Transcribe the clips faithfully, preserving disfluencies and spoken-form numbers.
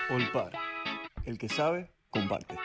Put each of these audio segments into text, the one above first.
Olpar. El que sabe, comparte.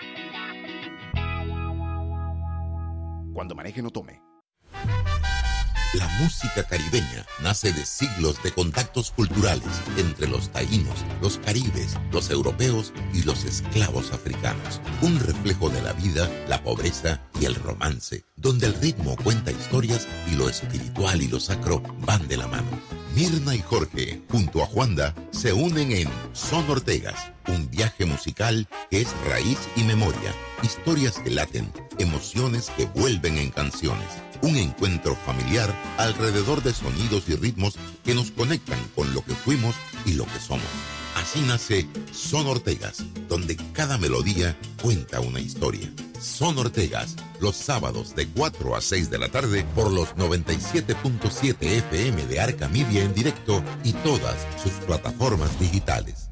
Cuando maneje no tome. La música caribeña nace de siglos de contactos culturales entre los taínos, los caribes, los europeos y los esclavos africanos. Un reflejo de la vida, la pobreza y el romance, donde el ritmo cuenta historias y lo espiritual y lo sacro van de la mano. Mirna y Jorge, junto a Juanda, se unen en Son Ortegas, un viaje musical que es raíz y memoria, historias que laten, emociones que vuelven en canciones. Un encuentro familiar alrededor de sonidos y ritmos que nos conectan con lo que fuimos y lo que somos. Así nace Son Ortegas, donde cada melodía cuenta una historia. Son Ortegas, los sábados de cuatro a seis de la tarde por los noventa y siete punto siete F M de Arca Media en directo y todas sus plataformas digitales.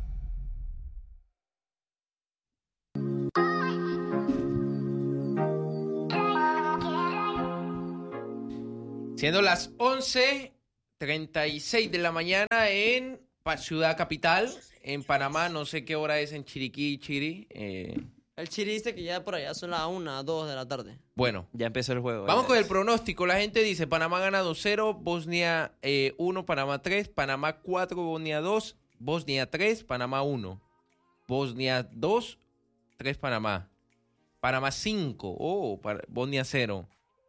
Siendo las once treinta y seis de la mañana en Ciudad Capital, en Panamá, no sé qué hora es en Chiriquí, Chiri. Eh... El Chiri dice que ya por allá son las una, dos de la tarde. Bueno. Ya empezó el juego. Vamos ya con es. el pronóstico. La gente dice Panamá gana dos cero, Bosnia eh, uno, Panamá tres, Panamá cuatro, Bosnia dos, Bosnia tres, Panamá uno, Bosnia dos, tres Panamá, Panamá cinco, oh, para, Bosnia cero.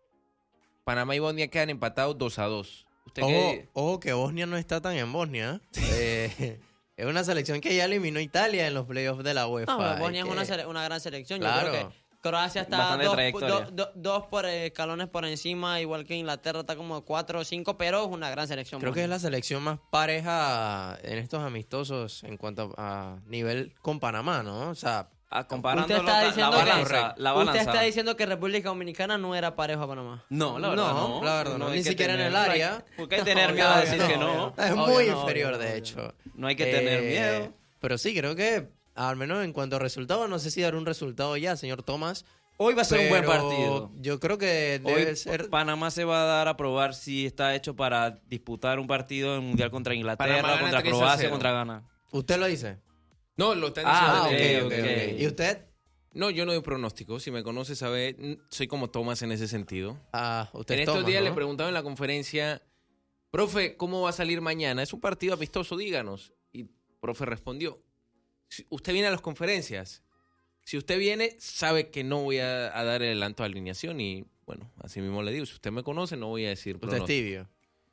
Panamá y Bosnia quedan empatados dos a dos. ¿Usted ojo, qué? ojo que Bosnia no está tan en Bosnia. eh, es una selección que ya eliminó a Italia en los playoffs de la UEFA. No, pero Bosnia que... es una, sele- una gran selección. Claro. Yo creo que Croacia está Bastante dos, trayectoria. do- do- dos por eh, escalones por encima, igual que Inglaterra está como cuatro o cinco, pero es una gran selección. Creo que Bosnia. es la selección más pareja en estos amistosos en cuanto a nivel con Panamá, ¿no? O sea, Ah, comparando Usted está la, diciendo la que- balanza. La Usted balanza. está diciendo que República Dominicana no era parejo a Panamá. No, la verdad no. No, la verdad no. hay Ni que siquiera en tener- el área. no hay- Porque hay que tener miedo a decir que no. Es Obvio, muy no, inferior, obvio, de obvio. hecho. No hay que tener Eh, miedo. Pero sí, creo que, al menos en cuanto a resultados, no sé si dar un resultado ya, señor Tomás. Hoy va a ser un buen pero partido. Yo creo que debe Hoy ser... Panamá se va a dar a probar si está hecho para disputar un partido en Mundial contra Inglaterra, Panamá gana contra tres a Croacia, cero. contra Ghana. ¿Usted lo dice? No, lo están diciendo. Ah, Ah, ok, en- ok, ok. ok. ¿Y usted? No, yo no doy pronóstico. Si me conoce, sabe, n- soy como Tomás en ese sentido. Ah, usted En es estos Tomás, días ¿no? le preguntaba en la conferencia, profe, ¿cómo va a salir mañana? Es un partido amistoso, díganos. Y profe respondió, si usted viene a las conferencias. Si usted viene, sabe que no voy a, a dar el adelanto de alineación y, bueno, así mismo le digo, si usted me conoce, no voy a decir Usted es pronóstico. tibio.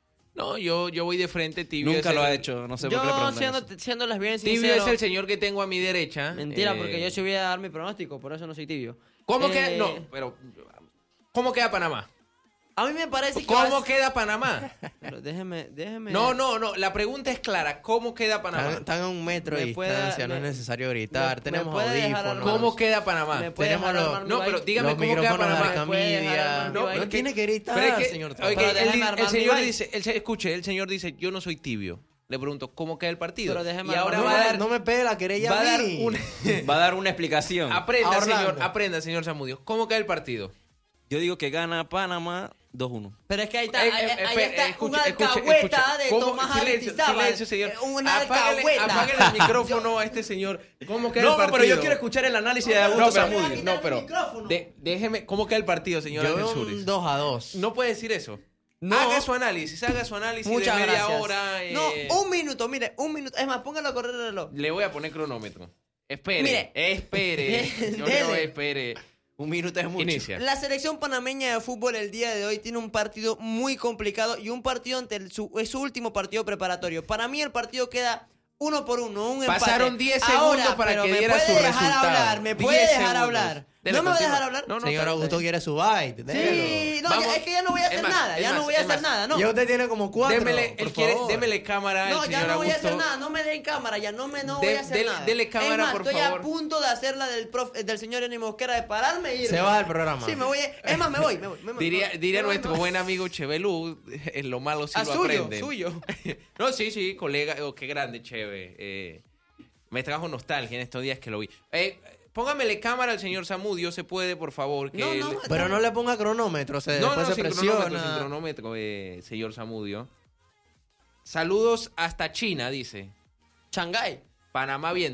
No, yo, yo voy de frente, tibio. Nunca es lo el- ha hecho, no sé por qué le Yo, preguntan siendo, eso. siéndoles bien Tibio sincero... es el señor que tengo a mi derecha. Mentira, eh, porque yo sí voy a dar mi pronóstico, por eso no soy tibio. ¿Cómo Eh, que? No, pero... ¿Cómo queda Panamá? A mí me parece que... va ¿Cómo a- queda Panamá? Pero déjeme, déjeme... No, no, no. La pregunta es clara. ¿Cómo queda Están, Panamá? están a un metro de Me puede- distancia, no es me- necesario gritar. me- Tenemos me puede dejar audífonos. armar- ¿Cómo queda Panamá? ¿Me puede Tenemos dejar los- armar mi No, baile? pero dígame Los cómo queda micrófonos de Panamá. Arca puede dejar Media. armar mi No, baile. no tiene que gritar, Pero es que- señor ok, Tomás. Pero el, déjeme di- armar el mi señor baile. dice, el, se- escuche, el señor dice, yo no soy tibio. Le pregunto, ¿cómo queda el partido? Pero déjeme y ahora armar va mi a baile. dar, No me pegue la querella va a a dar mí. un... Va a dar una explicación. aprenda, A Orlando. señor, aprenda, señor Zamudio. ¿Cómo queda el partido? Yo digo que gana Panamá dos uno. Pero es que ahí está, Eh, ahí, eh, ahí espe- está escuche, una escuche, alcahueta escuche. de ¿Cómo? Tomás Silencio, Aristizábal. silencio, señor. Eh, Una Apáguele, alcahueta. apáguele el micrófono a este señor. ¿Cómo queda el No, partido? pero yo quiero escuchar el análisis de No, Augusto No, pero, Samudio. Zamudio. no, pero el micrófono. de- déjeme, ¿cómo queda el partido, señor Yo Ángel veo Suris? un dos a dos. No puede decir eso. No. Haga su análisis, haga su análisis Muchas de media gracias. hora. eh, No, un minuto, mire, un minuto. Es más, póngalo a correr el reloj. Le voy a poner cronómetro. Espere, Mire. espere. Yo Dele. no espere. Un minuto es mucho. Inicia. La selección panameña de fútbol el día de hoy tiene un partido muy complicado y un partido ante el- su, es su último partido preparatorio. Para mí el partido queda uno por uno, un empate. Pasaron diez Ahora, segundos para pero que me diera puede su dejar resultado. hablar, me puede diez dejar segundos. hablar. Dele, ¿No me va a continúa. dejar hablar? No, no, Señor está- Augusto quiere su bite. déjelo. Sí, no, Vamos. ya- es que ya no voy a hacer Es más, nada, es ya más, no voy a es hacer más. nada, no. Ya usted tiene como cuatro. Démele, por él quiere, favor. démele cámara No, al ya señor no voy a Augusto. hacer nada, no me den cámara, ya no me no De- voy a hacer dele- nada. dele cámara, es más, por estoy favor. a punto de hacer la del prof, del señor Eni Mosquera de pararme e irme. Se va del programa. Sí, me voy, a- es más, me voy, me voy. me voy, Diría, me voy, diría me voy, nuestro me voy. buen amigo Chevelú, en lo malo sí Ah, lo suyo, aprende. suyo. No, sí, sí, colega, oh, qué grande, Cheve. Eh, me trajo nostalgia en estos días que lo vi. Eh, póngamele cámara al señor Zamudio, se puede, por favor. Que No, él- no, Pero no le ponga cronómetro, se, no, después no, se sin cronómetro, sin presiona. cronómetro, eh, señor Zamudio. Saludos hasta China, dice. Shanghái. Panamá viéndonos.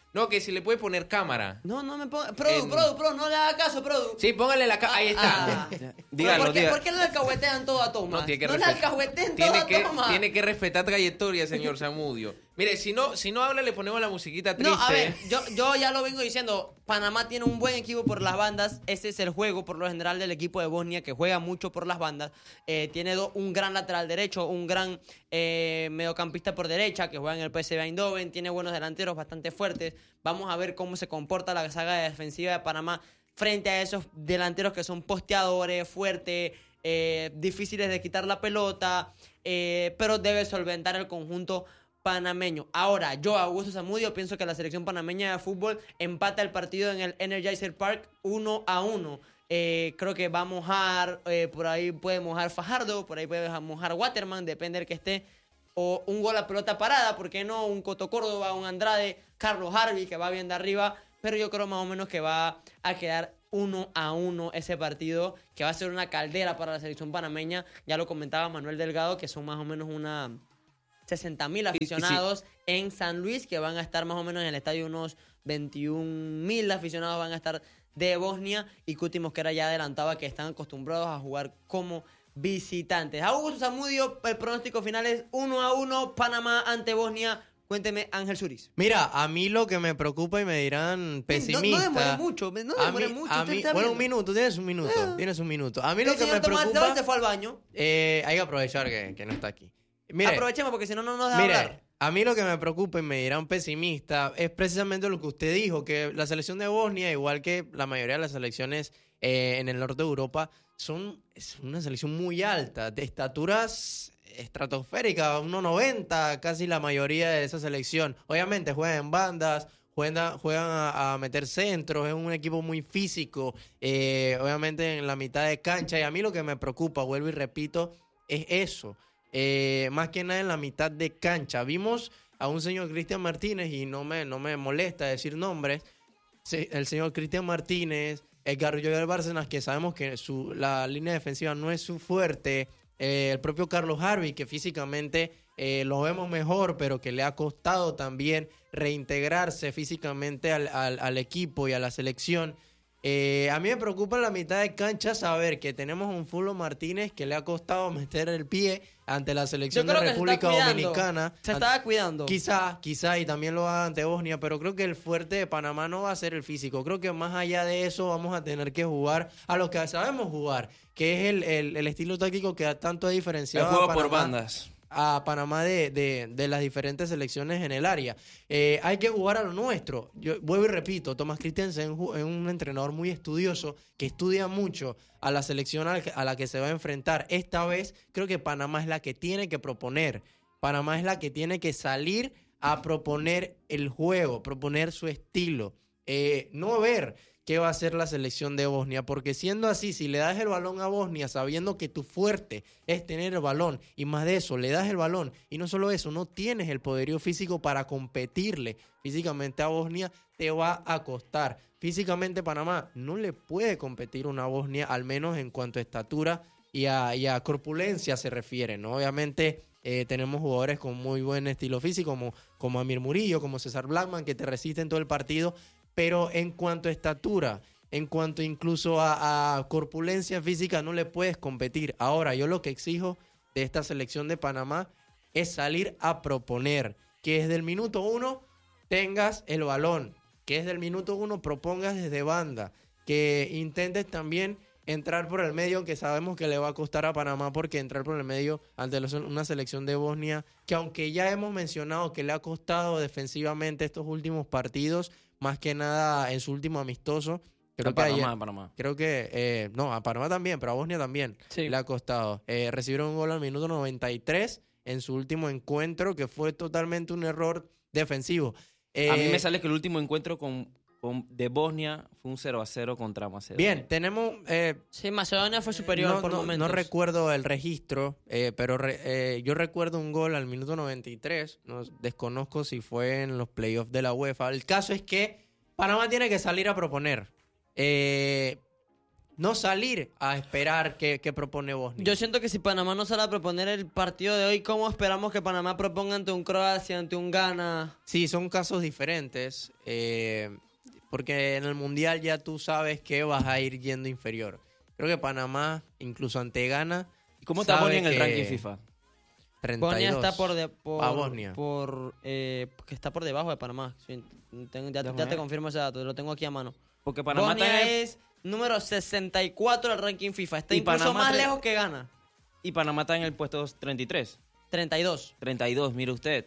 No, que si le puede poner cámara. No, no me ponga. Produ, En- Produ, Produ, no le haga caso, Produ. Sí, póngale la cámara. Ahí está. Ah. Dígalo, ¿Por qué, dígalo. ¿Por qué no le alcahuetean todo a Thomas? No, tiene que no le respetar- alcahueteen todo Tiene a que, Thomas. tiene que respetar trayectoria, señor Zamudio. Mire, si no, si no habla, le ponemos la musiquita triste. No, a ver, yo, yo ya lo vengo diciendo. Panamá tiene un buen equipo por las bandas. Ese es el juego, por lo general, del equipo de Bosnia, que juega mucho por las bandas. Eh, tiene do- un gran lateral derecho, un gran eh, mediocampista por derecha, que juega en el P S V Eindhoven. Tiene buenos delanteros bastante fuertes. Vamos a ver cómo se comporta la saga defensiva de Panamá frente a esos delanteros que son posteadores, fuertes, eh, difíciles de quitar la pelota, eh, pero debe solventar el conjunto panameño. Ahora, yo, Augusto Zamudio, pienso que la selección panameña de fútbol empata el partido en el Energizer Park uno a uno. Eh, creo que va a mojar, eh, por ahí puede mojar Fajardo, por ahí puede mojar Waterman, depende del que esté. O un gol a pelota parada, ¿por qué no? Un Coto Córdoba, un Andrade, Carlos Harvey, que va bien de arriba. Pero yo creo más o menos que va a quedar uno a uno ese partido, que va a ser una caldera para la selección panameña. Ya lo comentaba Manuel Delgado, que son más o menos una sesenta mil aficionados en San Luis, que van a estar más o menos en el estadio, unos veintiún mil aficionados van a estar de Bosnia, y Cuti Mosquera ya adelantaba que están acostumbrados a jugar como visitantes. Augusto Zamudio, el pronóstico final es uno a uno, Panamá ante Bosnia. Cuénteme, Ángel Suris. Mira, a mí lo que me preocupa y me dirán pesimista. No, no demore mucho, no a demore mí- mucho. a usted mí- está bueno, un viendo. minuto, tienes un minuto, Ah. tienes un minuto. A mí lo El que me señor Tomás Delgado preocupa, se fue al baño. eh, hay que aprovechar que, que no está aquí. Mire, Aprovechemos porque si no, no nos deja Mire, hablar. a mí lo que me preocupa y me dirán pesimista es precisamente lo que usted dijo, que la selección de Bosnia, igual que la mayoría de las selecciones eh, en el norte de Europa, son es una selección muy alta, de estaturas estratosféricas, uno noventa, casi la mayoría de esa selección. Obviamente juegan en bandas, juegan, juegan a, a meter centros, es un equipo muy físico, eh, obviamente en la mitad de cancha, y a mí lo que me preocupa, vuelvo y repito, es eso. Eh, más que nada en la mitad de cancha. Vimos a un señor Cristian Martínez, y no me, no me molesta decir nombres, se- el señor Cristian Martínez, Edgar Joel Bárcenas, que sabemos que su, la línea defensiva no es su fuerte, eh, el propio Carlos Harvey, que físicamente eh, lo vemos mejor, pero que le ha costado también reintegrarse físicamente al, al, al equipo y a la selección. Eh, a mí me preocupa en la mitad de cancha saber que tenemos un Fulo Martínez que le ha costado meter el pie ante la selección Yo de creo que se está República cuidando. Dominicana. Se Ante- estaba cuidando. Quizá, quizá, y también lo haga ante Bosnia, pero creo que el fuerte de Panamá no va a ser el físico. Creo que más allá de eso vamos a tener que jugar a lo que sabemos jugar, que es el, el, el estilo táctico que tanto ha El diferenciado a juego por Panamá bandas. a Panamá de, de, de las diferentes selecciones en el área. Eh, hay que jugar a lo nuestro. Yo vuelvo y repito, Thomas Christensen es un, es un entrenador muy estudioso, que estudia mucho a la selección a la, que, a la que se va a enfrentar. Esta vez creo que Panamá es la que tiene que proponer. Panamá es la que tiene que salir a proponer el juego, proponer su estilo. Eh, no ver qué va a hacer la selección de Bosnia, porque siendo así, si le das el balón a Bosnia sabiendo que tu fuerte es tener el balón, y más de eso, le das el balón, y no solo eso, no tienes el poderío físico para competirle físicamente a Bosnia, te va a costar. Físicamente Panamá no le puede competir una Bosnia, al menos en cuanto a estatura y a, y a corpulencia se refiere, ¿no? Obviamente eh, tenemos jugadores con muy buen estilo físico, como, como Amir Murillo, como César Blackman, que te resisten todo el partido, pero en cuanto a estatura, en cuanto incluso a, a corpulencia física, no le puedes competir. Ahora, yo lo que exijo de esta selección de Panamá es salir a proponer, que desde el minuto uno tengas el balón, que desde el minuto uno propongas desde banda, que intentes también entrar por el medio, que sabemos que le va a costar a Panamá, porque entrar por el medio ante los- una selección de Bosnia, que aunque ya hemos mencionado que le ha costado defensivamente estos últimos partidos, más que nada en su último amistoso, creo A que Panamá, ayer- a Panamá. creo que, eh, no, a Panamá también, pero a Bosnia también Sí. le ha costado. Eh, recibieron un gol al minuto noventa y tres en su último encuentro, que fue totalmente un error defensivo. A mí Eh, me sale que el último encuentro con, con- de Bosnia fue un cero a cero contra Macedonia. Bien, tenemos... eh, Sí, Macedonia fue superior no, por no- momentos. no recuerdo el registro, eh, pero re- eh, yo recuerdo un gol al minuto noventa y tres. No, desconozco si fue en los playoffs de la UEFA. El caso es que Panamá tiene que salir a proponer. Eh, no salir a esperar qué, qué propone Bosnia. Yo siento que si Panamá no sale a proponer el partido de hoy, ¿cómo esperamos que Panamá proponga ante un Croacia, ante un Ghana? Sí, son casos diferentes, eh, porque en el Mundial ya tú sabes que vas a ir yendo inferior. Creo que Panamá, incluso ante Ghana... ¿Cómo está sabe Bosnia en el que ranking FIFA? treinta y Bosnia dos. está por, de, por, A Bosnia. por eh, que está por debajo de Panamá. Sí, tengo- ya, ya Déjame te ver. confirmo ese dato, lo tengo aquí a mano. Porque Panamá Bosnia está en el- es número sesenta y cuatro del ranking FIFA. Está Y incluso Panamá más tre- lejos que Ghana. y Panamá está en el puesto treinta y tres. treinta y dos. treinta y dos, mire usted.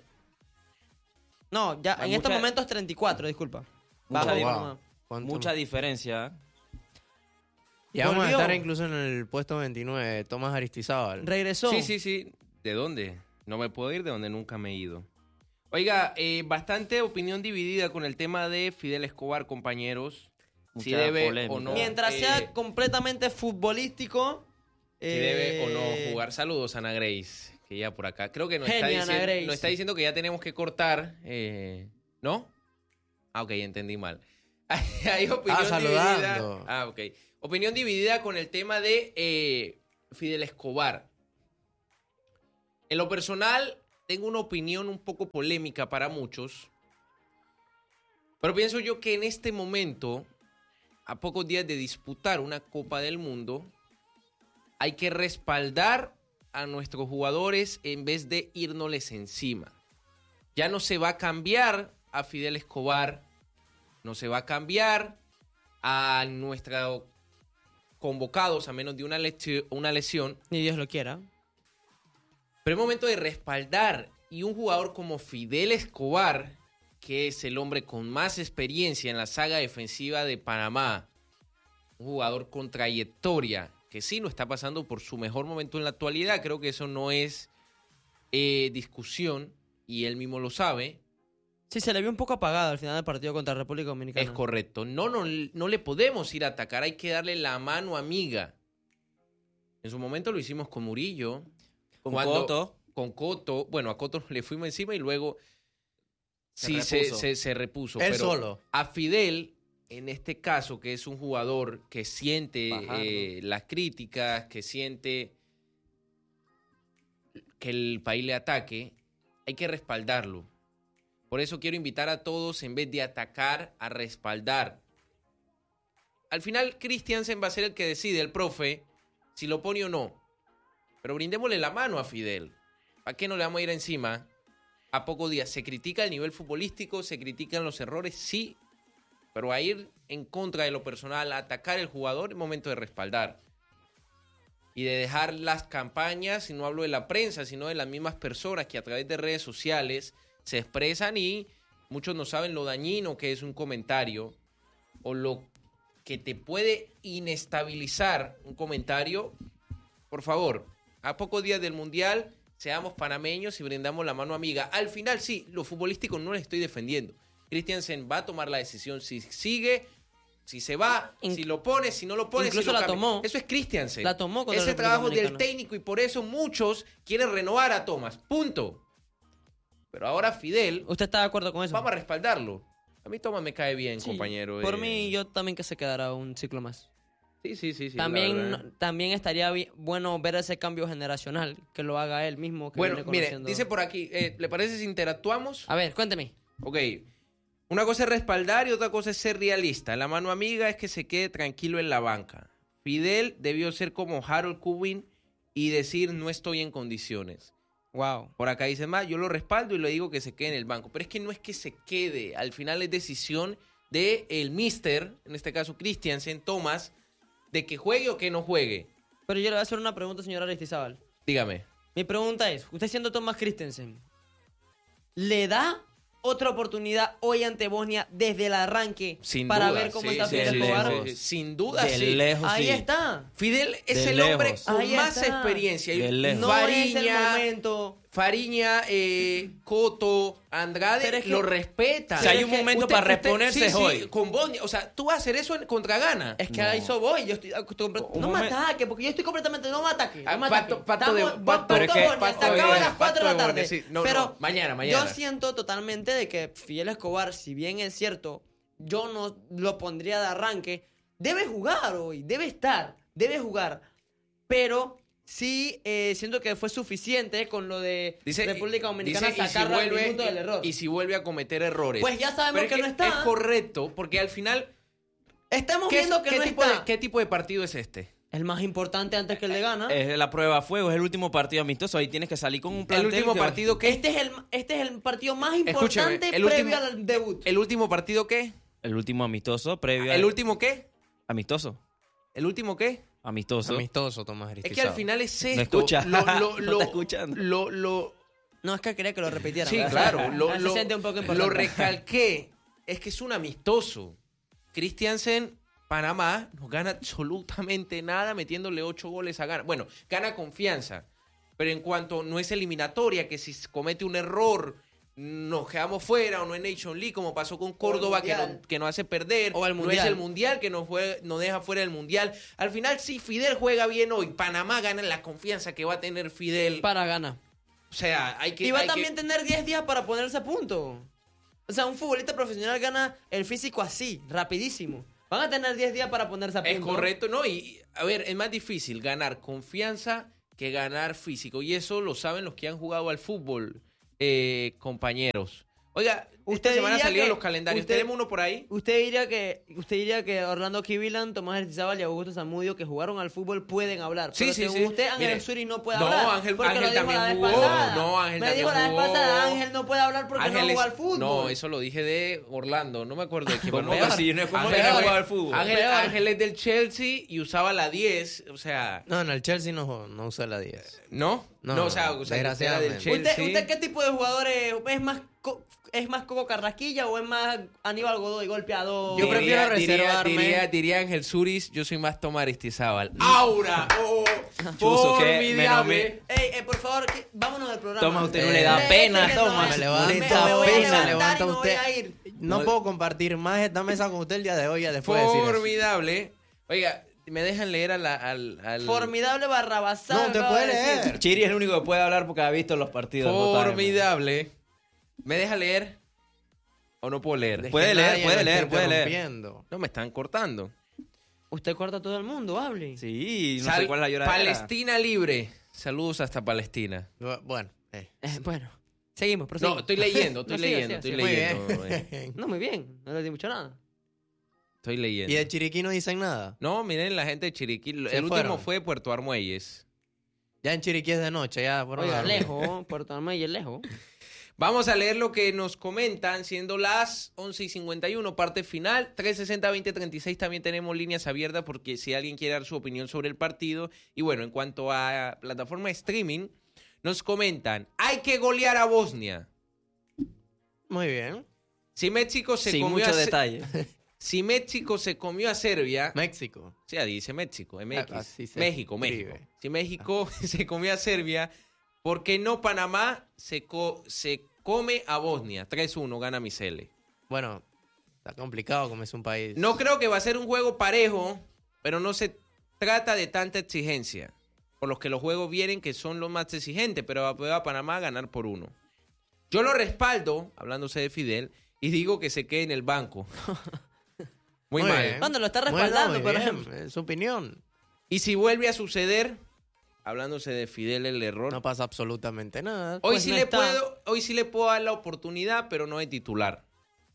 No, ya Hay en estos mucha- momentos treinta y cuatro, disculpa. Mucha Bajo di- Panamá. ¿Cuánto Mucha más? diferencia. Ya vamos a Volvió. estar incluso en el puesto veintinueve, Tomás Aristizábal. Regresó. Sí, sí, sí. ¿De dónde? No me puedo ir de donde nunca me he ido. Oiga, eh, bastante opinión dividida con el tema de Fidel Escobar, compañeros. Si Mucha debe polémica. o no. Mientras eh, sea completamente futbolístico. si debe o eh, no jugar. Saludos, Ana Grace, que ya por acá. Creo que nos, está, Genia, Ana diciendo, Grace. nos está diciendo que ya tenemos que cortar. eh, ¿No? Ah, ok, entendí mal. Hay opinión Ah, dividida. saludando. Ah, ok. Opinión dividida con el tema de eh, Fidel Escobar. En lo personal, tengo una opinión un poco polémica para muchos. Pero pienso yo que en este momento, a pocos días de disputar una Copa del Mundo, hay que respaldar a nuestros jugadores en vez de irnosles encima. Ya no se va a cambiar a Fidel Escobar, no se va a cambiar a nuestros convocados a menos de una, lesi- una lesión. Ni Dios lo quiera. Pero es momento de respaldar. Y un jugador como Fidel Escobar, que es el hombre con más experiencia en la saga defensiva de Panamá, un jugador con trayectoria, que sí no está pasando por su mejor momento en la actualidad, creo que eso no es eh, discusión, y él mismo lo sabe, Sí, se le vio un poco apagado al final del partido contra República Dominicana. es correcto. No, no, no le podemos ir a atacar, hay que darle la mano amiga. En su momento lo hicimos con Murillo, Con Cuando- Coto. con Coto. Bueno, a Coto le fuimos encima y luego Se sí se, repuso. se, se repuso. Él pero solo. a Fidel, en este caso, que es un jugador que siente Bajarlo. eh, las críticas, que siente que el país le ataque, hay que respaldarlo. Por eso quiero invitar a todos, en vez de atacar, a respaldar. Al final, Christiansen va a ser el que decide, el profe, si lo pone o no. Pero brindémosle la mano a Fidel. ¿Para qué no le vamos a ir encima? A pocos días. ¿Se critica el nivel futbolístico? ¿Se critican los errores? Sí. Pero a ir en contra de lo personal, a atacar al jugador, es momento de respaldar. Y de dejar las campañas, y no hablo de la prensa, sino de las mismas personas que a través de redes sociales se expresan y muchos no saben lo dañino que es un comentario o lo que te puede inestabilizar un comentario. Por favor, a pocos días del Mundial, seamos panameños y brindamos la mano amiga. Al final, sí, lo futbolístico no le estoy defendiendo. Christiansen va a tomar la decisión si sigue, si se va, In- si lo pone, si no lo pone, Incluso si lo la cambia. tomó. Eso es Christiansen. La tomó contra Ese República trabajo del Dominicana. técnico y por eso muchos quieren renovar a Thomas. Punto. Pero ahora Fidel, ¿Usted está de acuerdo con eso? vamos a respaldarlo. A mí Thomas me cae bien, Sí, compañero. Por eh. mí, yo también que se quedará un ciclo más. Sí, sí, sí. sí, la también, verdad. también estaría bi- bueno ver ese cambio generacional, que lo haga él mismo. Que Bueno, viene mire, conociendo- dice por aquí, eh, ¿le parece si interactuamos? A ver, cuénteme. Ok. Una cosa es respaldar y otra cosa es ser realista. La mano amiga es que se quede tranquilo en la banca. Fidel debió ser como Harold Kubin y decir no estoy en condiciones. Wow. Por acá dicen más, yo lo respaldo y le digo que se quede en el banco. Pero es que no es que se quede. Al final es decisión del el mister, en este caso Christiansen, Thomas, de que juegue o que no juegue. Pero yo le voy a hacer una pregunta, señora Aristizábal. Dígame. Mi pregunta es, usted siendo Thomas Christensen, ¿le da otra oportunidad hoy ante Bosnia desde el arranque Sin para duda, ver cómo sí, está sí, Fidel sí, Escobar? sí, sí. Sin duda, De sí. lejos, Ahí sí. está. Fidel es De el lejos. hombre con Ahí más está. experiencia. De Y lejos. No es el Fariña, momento. Fariña, eh, Coto, Andrade, Pero es que- lo respetan. Si hay Pero un es que momento para reponerse sí, es sí, hoy. con Bosnia. O sea, tú vas a hacer eso en- contra Ghana. Es que No. a eso voy. Yo estoy, compre- Un no me momento. ataque, porque yo estoy completamente. No me ataque. Ah, No me pacto- ataque. pacto de- Estamos- pacto- pacto pero es que- Bosnia, pacto se de acaba a Bosnia, las cuatro de la pacto de tarde. Bosnia, sí. No, Pero no, mañana, mañana. yo siento totalmente de que Fidel Escobar, si bien es cierto, yo no lo pondría de arranque. debe jugar hoy, debe estar, debe jugar. Pero sí eh, siento que fue suficiente con lo de Dice, República Dominicana dice, y si sacarlo al vuelve- minuto del error. Y si vuelve a cometer errores. Pues ya sabemos Pero es que no está. Es correcto, porque al final... Estamos ¿Qué, viendo que qué no tipo está. de, ¿Qué tipo de partido es este? El más importante antes que el de Ghana. Es la prueba a fuego, es el último partido amistoso. Ahí tienes que salir con un El plantel. último que- partido que... Este es el este es el partido más Escúchame, importante el previo último- al debut. ¿El último partido qué? El último amistoso, previo ¿El al- último qué? Amistoso. ¿El último qué? Amistoso. Amistoso, Tomás Es Aristizábal. que al final es esto. No escucha. Lo, lo, No lo, está escuchando. Lo, lo, No, es que quería que lo repitiera. sí, ¿verdad? claro. Lo, Se lo, siente un poco lo importante. recalqué. Es que es un amistoso. Christiansen, Panamá, no gana absolutamente nada metiéndole ocho goles a Ghana. Bueno, gana confianza. Pero en cuanto no es eliminatoria, que si comete un error nos quedamos fuera, o no es Nation League, como pasó con Córdoba, que, Mundial. no, que nos hace perder, O el no es Mundial. el Mundial, que nos, jue- nos deja fuera del Mundial. Al final, si Fidel juega bien hoy, Panamá gana la confianza que va a tener Fidel. Para Ghana. O sea, hay que... Y va hay también que- a tener diez días para ponerse a punto. O sea, un futbolista profesional gana el físico así, rapidísimo. Van a tener diez días para ponerse a punto. Es correcto, ¿no? Y, a ver, es más difícil ganar confianza que ganar físico. Y eso lo saben los que han jugado al fútbol, eh, compañeros. Oiga, Usted esta semana diría salieron que los calendarios. usted- ¿Tenemos uno por ahí? Usted diría que usted diría que Orlando Kivilan, Tomás Aristizábal y Augusto Zamudio, que jugaron al fútbol, pueden hablar. Sí, Pero sí, según sí. usted, Ángel Mire, Suri no puede no, hablar. Ángel- porque Ángel lo dijo también la vez jugó. pasada. No, Ángel Me también dijo la vez jugó. pasada, Ángel no puede hablar porque Ángel no es- juega al fútbol. No, eso lo dije de Orlando. No me acuerdo de equipo. ¿Cómo No, que si no es como Ángel que no es- jugaba al fútbol? Ángel, Peor. Ángel es del Chelsea y usaba la diez. O sea, No, no, el Chelsea no, no usa la diez. ¿no? No, No, o sea, o sea, desgraciadamente. usted era del Chelsea. ¿Usted, ¿Usted qué tipo de jugador es? ¿Es más, co- ¿Es más Coco Carrasquilla o es más Aníbal Godoy, golpeador? Yo prefiero diría, reservarme. Diría, diría Ángel Suris, yo soy más Tomás Aristizábal. ¡Aura! ¡Oh! Chuzo, que formidable. menos Ey, eh, por favor, que- vámonos del programa. Toma, usted no Eh, le da Me- pena, que no toma. es- Me levanta me- pena, me voy a levantar levanta y me voy usted. a ir. No, No- puedo compartir más esta mesa con usted el día de hoy, ya después de decir eso. Formidable. Oiga, me dejan leer a la- al... al- Formidable Barrabasal. No, usted acaba puede de decir. leer. Chiri es el único que puede hablar porque ha visto los partidos. Formidable. ¿Me deja leer? ¿O no puedo leer? Deje Puede que leer, nadie puede me leer, esté puede leer. interrumpiendo. No, me están cortando. Usted corta a todo el mundo, hable. Sí, no Sal- sé cuál es la lloradera. Palestina libre. Saludos hasta Palestina. Bueno, eh. Eh, bueno, seguimos, No, proseguimos. estoy leyendo, estoy No, siga, leyendo, siga, estoy siga. muy leyendo. eh, bien. No, muy bien, no le di mucho nada. Estoy leyendo. Y de Chiriquí no dicen nada. No, miren la gente de Chiriquí. El Se último fueron. fue Puerto Armuelles. Ya en Chiriquí es de noche, ya fueron Oiga, a dormir. lejos, Puerto Armey es lejos. Vamos a leer lo que nos comentan, siendo las once y cincuenta y uno, parte final. trescientos sesenta, veinte treinta y seis también tenemos líneas abiertas porque si alguien quiere dar su opinión sobre el partido. Y bueno, en cuanto a plataforma de streaming, nos comentan, hay que golear a Bosnia. Muy bien. Si México se Sin comió mucho a Se- detalle. Si México se comió a Serbia, México. o sea, dice México, M X. Ah, así se México, escribe. México. Si México se comió a Serbia, ¿por qué no Panamá se, co- se come a Bosnia? tres uno, gana Misele. Bueno, está complicado como es un país. No creo que va a ser un juego parejo, pero no se trata de tanta exigencia. Por los que los juegos vienen que son los más exigentes, pero va a Panamá a ganar por uno. Yo lo respaldo, hablándose de Fidel, y digo que se quede en el banco. Muy, mal. bien. ¿Cuándo lo está Bueno, respaldando, muy por bien, ejemplo? es su opinión. Y si vuelve a suceder, hablándose de Fidel el error, No pasa absolutamente nada. hoy, pues sí no le está. puedo, hoy sí le puedo dar la oportunidad, pero no de titular.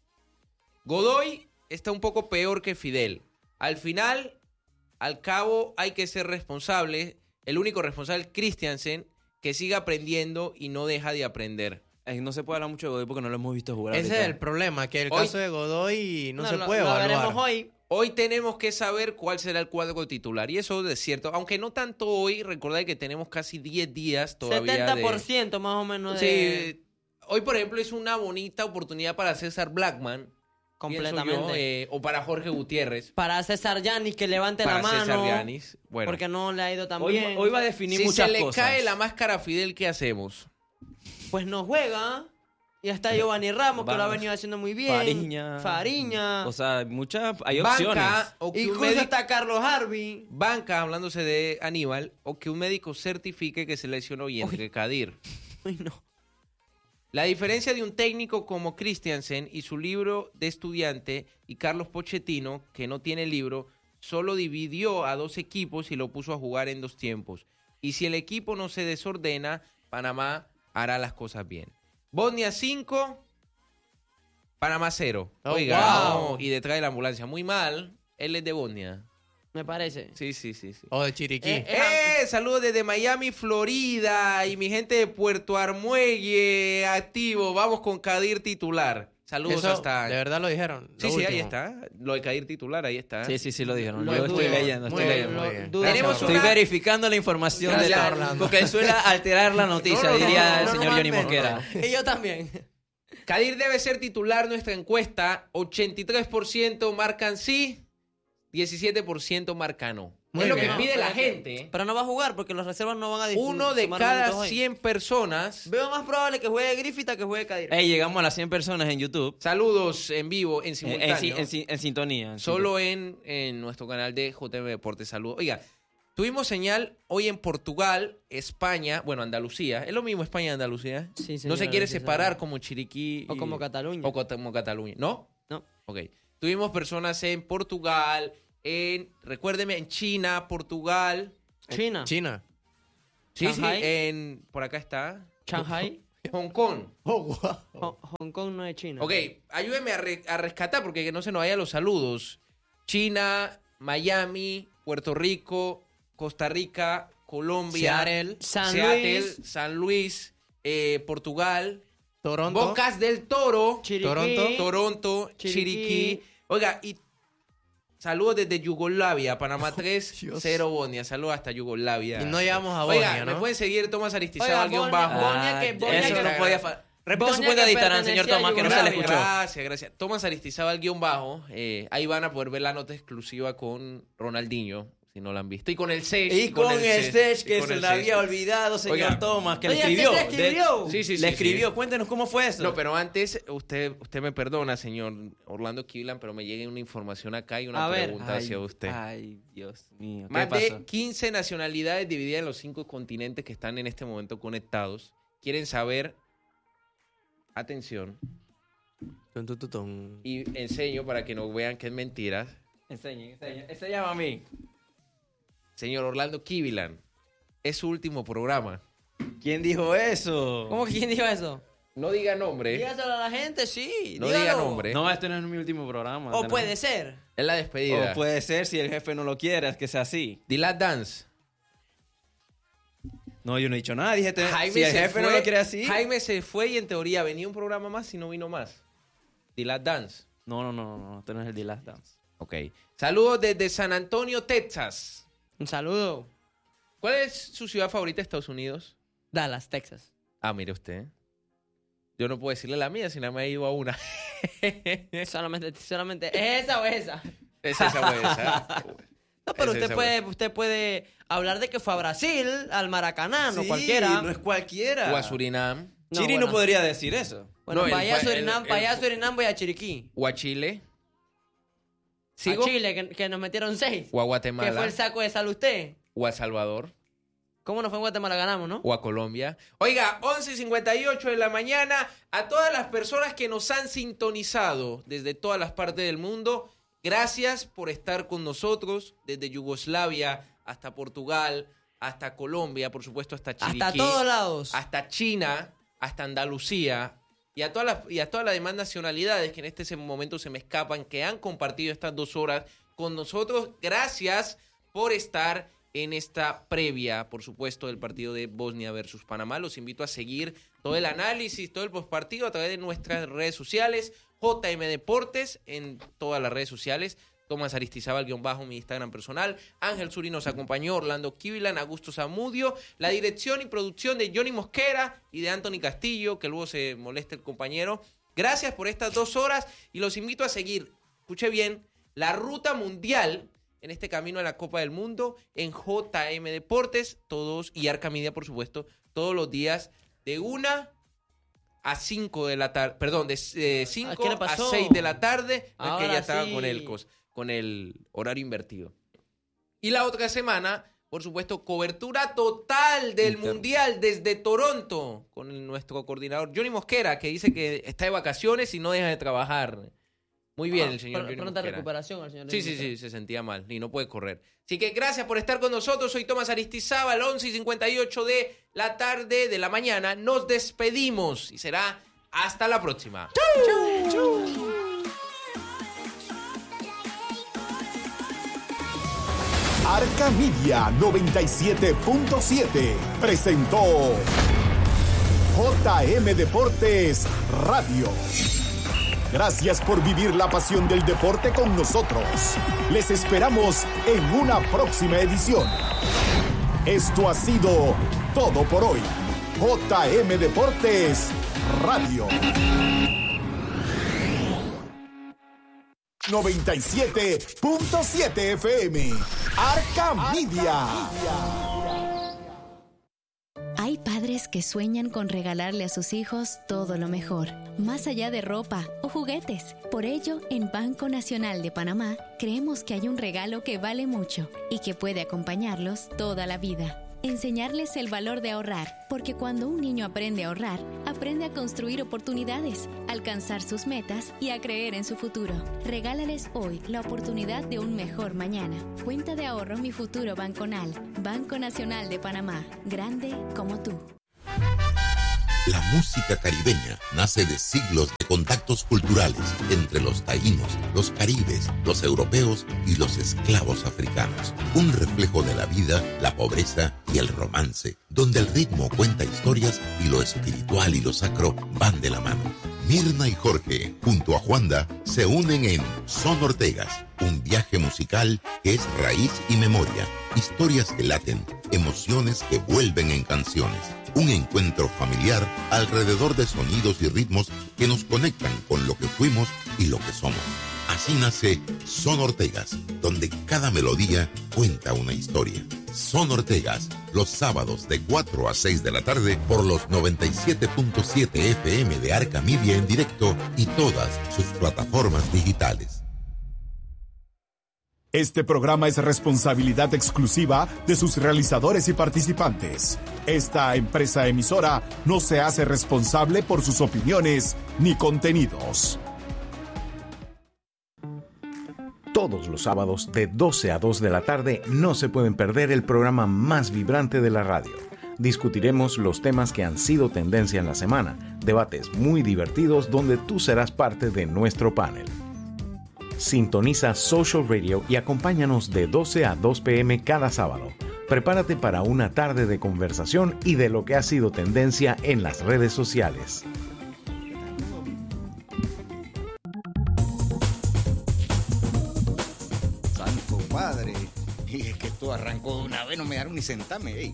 Godoy está un poco peor que Fidel. Al final, al cabo, hay que ser responsable. El único responsable es Christiansen, que sigue aprendiendo y no deja de aprender. Eh, no se puede hablar mucho de Godoy porque no lo hemos visto jugar. Ese ahorita. es el problema, que el Hoy- caso de Godoy no, se lo- puede lo evaluar. veremos hoy. Hoy tenemos que saber cuál será el cuadro titular. Y eso es cierto. Aunque no tanto hoy, recordad que tenemos casi diez días todavía de... setenta por ciento más o menos de... Sí, hoy, por ejemplo, es una bonita oportunidad para César Blackman. completamente. pienso yo, eh, o para Jorge Gutiérrez. Para César Yanis, que levante Para la mano. César Yanis. Bueno, Porque no le ha ido tan Hoy, bien. hoy va a definir si muchas se le cosas. cae la máscara a Fidel, ¿qué hacemos? Pues no juega. Y está Giovanni Ramos, que lo ha Vamos. venido haciendo muy bien. Fariña. Fariña. O sea, muchas. Hay opciones. Banca, o que un Incluso médico, está Carlos Harvey. banca, hablándose de Aníbal, o que un médico certifique que se lesionó y entre Kadir. Uy, no. La diferencia de un técnico como Christiansen y su libro de estudiante y Carlos Pochettino, que no tiene libro, solo dividió a dos equipos y lo puso a jugar en dos tiempos. Y si el equipo no se desordena, Panamá hará las cosas bien. Bosnia cinco, Panamá cero. Oh, Oiga, wow. no, y detrás de la ambulancia. Muy mal. Él es de Bosnia. Me parece. Sí, sí, sí, sí. O de Chiriquí. Eh, ¡Eh! Saludos desde Miami, Florida. Y mi gente de Puerto Armuelle, activo. Vamos con Kadir titular. Saludos Eso, hasta... de verdad lo dijeron. Sí, lo sí, ahí último. está. Lo de Kadir titular, ahí está. Sí, sí, sí lo dijeron. Lo Yo dudo. estoy leyendo, Muy estoy bien, leyendo. muy bien. Duda- Tenemos Gracias, Estoy una- verificando la información de Gracias, la... Orlando. Porque él suele alterar la noticia, No, no, no, diría no, el no, señor Johnny normalmente. Mosquera. Y yo también. Kadir debe ser titular. Nuestra encuesta, ochenta y tres por ciento marcan sí, diecisiete por ciento marcan no. Muy es lo bien. que pide la gente. Pero no va a jugar porque los reservas no van a disputar. Uno de cada cien personas. Veo más probable que juegue Griffith a que juegue Kadir. Ey, llegamos a las cien personas en YouTube. Saludos en vivo, en En, simultáneo. en, en- en- en sintonía. en Solo en, en nuestro canal de J M Deportes. Saludos. Oiga, tuvimos señal hoy en Portugal, España, bueno, Andalucía. ¿Es lo mismo España y Andalucía? Sí, No señor, se quiere sí, separar señor. como Chiriquí. O y- como Cataluña. O co- como Cataluña. ¿No? No. Ok. Tuvimos personas en Portugal, en, recuérdeme, en China, Portugal. China. China. Sí, sí, Shanghai. en, por acá está. Shanghai. Hong Kong. Oh, wow. Hong, Hong Kong no es China. Ok, ayúdeme a, re- a rescatar porque que no se nos vayan los saludos. China, Miami, Puerto Rico, Costa Rica, Colombia, Seattle, San Seattle, Luis, San Luis, eh, Portugal, Toronto. Bocas del Toro, Chiriquí, Toronto. Toronto, Chiriquí. Chiriquí. Oiga, y saludos desde Yugoslavia, Panamá tres, Dios. cero Bosnia. Saludos hasta Yugoslavia. Y no llegamos a Oiga, Bosnia, me ¿no? pueden seguir Tomás Aristizábal Oiga, guión Bosnia- bajo. Bosnia que- Bosnia Eso que- no podía... fa- Repite su Bosnia cuenta de que Instagram, señor pertenecía a Tomás, que no se le Yugoslavia. escuchó. Gracias, gracias. Tomás Aristizábal guión bajo. Eh, ahí van a poder ver la nota exclusiva con Ronaldinho, si no la han visto. Y con el Sech. Y con el Sech, que y con se el le Sech. había olvidado, señor Oiga. Tomás, que le Oye, escribió. ¿sí le escribió? De- Sí, sí, sí, Le sí. escribió. Cuéntenos cómo fue eso. No, pero antes, usted usted me perdona, señor Orlando Kivlan, pero me llega una información acá y una A ver. pregunta Ay, hacia usted. Ay, Dios mío. ¿Qué Más pasó? de quince nacionalidades divididas en los cinco continentes que están en este momento conectados. Quieren saber, atención, Tun, tun, tun, tun. y enseño para que no vean que es mentira. Enseñen, enseñen. Enséñame a mí. Señor Orlando Kivlan, es su último programa. ¿Quién dijo eso? ¿Cómo que quién dijo eso? No diga nombre, Dígaselo a la gente, sí. no dígalo. diga nombre. No, este no es mi último programa. O Este puede no. ser. Es la despedida. O puede ser si el jefe no lo quiere, es que sea así. The Last Dance. No, yo no he dicho nada. Dije, te- Jaime si el se jefe fue, no lo quiere así. Jaime se fue y en teoría venía un programa más y no vino más. The Last Dance. No, no, no, no, este no es el The Last Dance. Ok. Saludos desde San Antonio, Texas. Un saludo. ¿Cuál es su ciudad favorita de Estados Unidos? Dallas, Texas. Ah, mire usted. Yo no puedo decirle la mía si no me he ido a una. solamente, solamente. ¿Es esa o es esa? Es esa o esa. No, pero Es usted esa, puede, usted puede hablar de que fue a Brasil, al Maracaná, no Sí, cualquiera. no es cualquiera. O a Surinam. No, Chiri bueno. no podría decir eso. Bueno, No, para él allá a fue- Surinam, él- para allá a él- Surinam voy a Chiriquí. O a Chile. ¿Sigo? A Chile, que, que nos metieron seis. O a Que Guatemala. fue el saco de salud usted. O a El Salvador. ¿Cómo no fue en Guatemala? Ganamos, ¿no? O a Colombia. Oiga, once y cincuenta y ocho de la mañana. A todas las personas que nos han sintonizado desde todas las partes del mundo, gracias por estar con nosotros. Desde Yugoslavia hasta Portugal, hasta Colombia, por supuesto, hasta Chiriquí. Hasta todos lados. Hasta China, hasta Andalucía. Y a, todas las, y a todas las demás nacionalidades que en este momento se me escapan, que han compartido estas dos horas con nosotros. Gracias por estar en esta previa, por supuesto, del partido de Bosnia versus Panamá. Los invito a seguir todo el análisis, todo el postpartido a través de nuestras redes sociales. J M Deportes en todas las redes sociales. Tomás Aristizábal, guión bajo, mi Instagram personal. Ángel Suri nos acompañó, Orlando Kivlan, Augusto Zamudio. La dirección y producción de Johnny Mosquera y de Anthony Castillo, que luego se moleste el compañero. Gracias por estas dos horas y los invito a seguir, escuche bien, la ruta mundial en este camino a la Copa del Mundo en J M Deportes, todos, y Arca Media, por supuesto, todos los días de una a cinco de la tarde, perdón, de cinco ¿Qué le a pasó? seis de la tarde, no es que Ahora ya estaba sí. con el, cos- con el horario invertido. Y la otra semana, por supuesto, cobertura total del Interno. Mundial desde Toronto, con el- nuestro coordinador Johnny Mosquera, que dice que está de vacaciones y no deja de trabajar. Muy bien Ah, el señor pr- Johnny Pronta Mosquera. recuperación al señor Sí, Johnny sí, Mosquera. sí, se sentía mal y no puede correr. Así que gracias por estar con nosotros. Soy Tomás Aristizábal, once y cincuenta y ocho de la tarde, de la mañana. Nos despedimos y será hasta la próxima. Arca Media noventa y siete punto siete presentó J M Deportes Radio. Gracias por vivir la pasión del deporte con nosotros. Les esperamos en una próxima edición. Esto ha sido todo por hoy. J M Deportes Radio. noventa y siete punto siete F M. Arca Media. Hay padres que sueñan con regalarle a sus hijos todo lo mejor, más allá de ropa o juguetes. Por ello, en Banco Nacional de Panamá, creemos que hay un regalo que vale mucho y que puede acompañarlos toda la vida. Enseñarles el valor de ahorrar, porque cuando un niño aprende a ahorrar, aprende a construir oportunidades, alcanzar sus metas y a creer en su futuro. Regálales hoy la oportunidad de un mejor mañana. Cuenta de ahorro Mi Futuro Banconal. Banco Nacional de Panamá. Grande como tú. La música caribeña nace de siglos de contactos culturales entre los taínos, los caribes, los europeos y los esclavos africanos. Un reflejo de la vida, la pobreza y el romance, donde el ritmo cuenta historias y lo espiritual y lo sacro van de la mano. Mirna y Jorge, junto a Juanda, se unen en Son Ortegas, un viaje musical que es raíz y memoria, historias que laten, emociones que vuelven en canciones. Un encuentro familiar alrededor de sonidos y ritmos que nos conectan con lo que fuimos y lo que somos. Así nace Son Ortegas, donde cada melodía cuenta una historia. Son Ortegas, los sábados de cuatro a seis de la tarde por los noventa y siete punto siete F M de Arca Media en directo y todas sus plataformas digitales. Este programa es responsabilidad exclusiva de sus realizadores y participantes. Esta empresa emisora no se hace responsable por sus opiniones ni contenidos. Todos los sábados de doce a dos de la tarde no se pueden perder el programa más vibrante de la radio. Discutiremos los temas que han sido tendencia en la semana, debates muy divertidos donde tú serás parte de nuestro panel. Sintoniza Social Radio y acompáñanos de doce a dos p m cada sábado. Prepárate para una tarde de conversación y de lo que ha sido tendencia en las redes sociales. Santo Padre. Y es que esto arrancó de una vez, no me dejaron ni sentarme. Ey,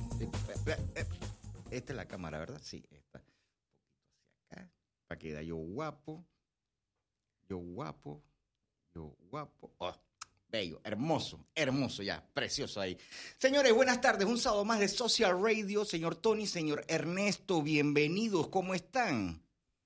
esta es la cámara, ¿verdad? Sí, esta. Acá, para que da yo guapo. Yo guapo. Yo guapo. Oh, bello, hermoso, hermoso ya, precioso ahí. Señores, buenas tardes. Un sábado más de Social Radio. Señor Tony, señor Ernesto, bienvenidos. ¿Cómo están?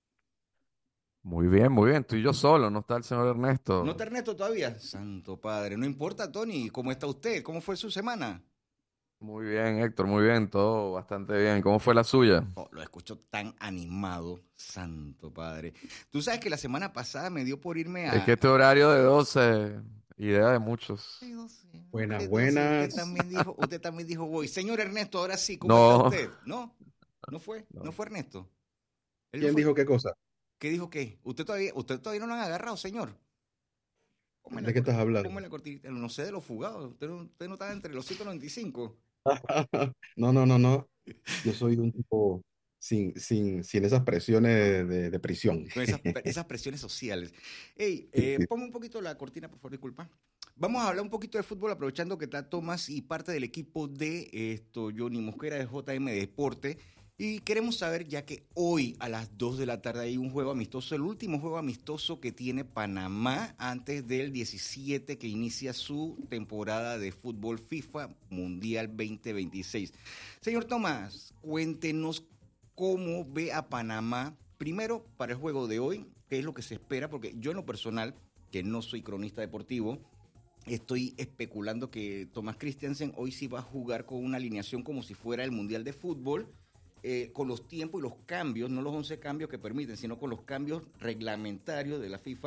Muy bien, muy bien. Estoy yo solo, no está el señor Ernesto. ¿No está Ernesto todavía? Santo Padre. No importa, Tony. ¿Cómo está usted? ¿Cómo fue su semana? Muy bien, Héctor, muy bien. Todo bastante bien. ¿Cómo fue la suya? Oh, lo escucho tan animado. Santo Padre. Tú sabes que la semana pasada me dio por irme a... Es que este horario de doce, idea de muchos. Buenas, Usted- buenas. Usted también dijo, usted también dijo voy. Señor Ernesto, ahora sí, ¿cómo No. está usted? ¿No? ¿No fue? ¿No, No. fue Ernesto? Él ¿Quién fue- dijo qué cosa? ¿Qué dijo qué? ¿Usted todavía, usted todavía no lo han agarrado, señor? Ponme la ¿De qué estás corti- hablando? ponme la cortinita. No sé de los fugados. Usted no, usted no está entre los ciento noventa y cinco. No, no, no, no. Yo soy un tipo sin, sin, sin esas presiones de, de prisión. Con esas, esas presiones sociales. Ey, eh, ponme un poquito la cortina, por favor, disculpa. Vamos a hablar un poquito de fútbol, aprovechando que está Tomás y parte del equipo de esto, Johnny Mosquera de J M Deporte. Y queremos saber, ya que hoy a las dos de la tarde hay un juego amistoso, el último juego amistoso que tiene Panamá antes del diecisiete que inicia su temporada de fútbol FIFA Mundial veinte veintiséis. Señor Tomás, cuéntenos cómo ve a Panamá, primero para el juego de hoy, qué es lo que se espera, porque yo en lo personal, que no soy cronista deportivo, estoy especulando que Tomás Christiansen hoy sí va a jugar con una alineación como si fuera el Mundial de Fútbol, eh, con los tiempos y los cambios, no los once cambios que permiten, sino con los cambios reglamentarios de la FIFA.